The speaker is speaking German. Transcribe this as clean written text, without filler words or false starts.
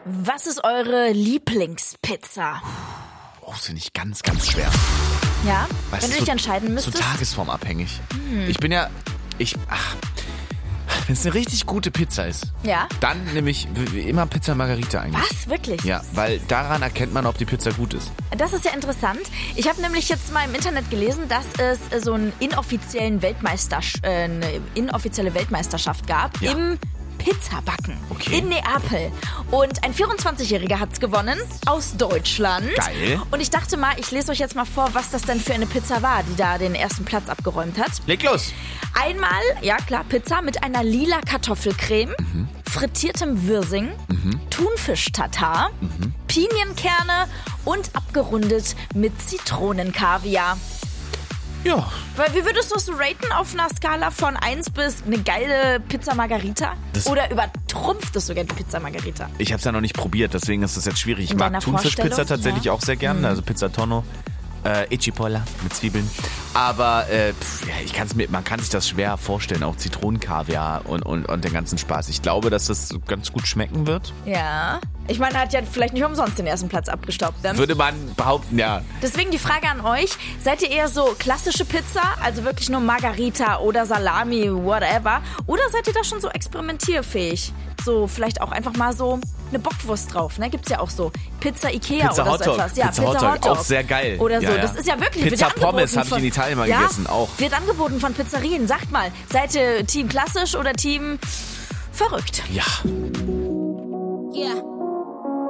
Was ist eure Lieblingspizza? Oh, das finde ich ganz, ganz schwer. Ja? Weißt Wenn du dich entscheiden müsstest? So tagesformabhängig. Ich bin ja... wenn es eine richtig gute Pizza ist, Ja? dann nehme ich immer Pizza Margherita eigentlich. Was? Wirklich? Ja, weil daran erkennt man, ob die Pizza gut ist. Das ist ja interessant. Ich habe nämlich jetzt mal im Internet gelesen, dass es so eine inoffizielle Weltmeisterschaft gab im Pizzabacken in Neapel. Und ein 24-Jähriger hat's gewonnen aus Deutschland. Geil. Und ich dachte mal, ich lese euch jetzt mal vor, was das denn für eine Pizza war, die da den ersten Platz abgeräumt hat. Leg los. Einmal, ja klar, Pizza mit einer lila Kartoffelcreme, frittiertem Wirsing, Thunfisch-Tatar, Pinienkerne und abgerundet mit Zitronenkaviar. Ja. Weil, wie würdest du es raten auf einer Skala von 1 bis eine geile Pizza Margherita? Oder übertrumpft es sogar die Pizza Margherita? Ich habe es ja noch nicht probiert, deswegen ist das jetzt schwierig. Ich In mag deiner Thunfischpizza Vorstellung? tatsächlich auch sehr gern, also Pizza Tonno. Cipolla mit Zwiebeln. Aber man kann sich das schwer vorstellen, auch Zitronenkaviar und den ganzen Spaß. Ich glaube, dass das ganz gut schmecken wird. Ja. Ich meine, er hat ja vielleicht nicht umsonst den ersten Platz abgestaubt. Ne? Würde man behaupten, ja. Deswegen die Frage an euch, seid ihr eher so klassische Pizza, also wirklich nur Margarita oder Salami, whatever? Oder seid ihr da schon so experimentierfähig? So vielleicht auch einfach mal so eine Bockwurst drauf, ne? Gibt's ja auch so. Pizza Ikea Pizza oder Hotdog. so etwas. Ja, Pizza Hotdog, auch sehr geil. Oder so, Ja, ja. das ist ja wirklich... Pizza wird Pommes angeboten habe ich in Italien mal gegessen, auch. Wird angeboten von Pizzerien. Sagt mal, seid ihr Team klassisch oder Team verrückt? Ja.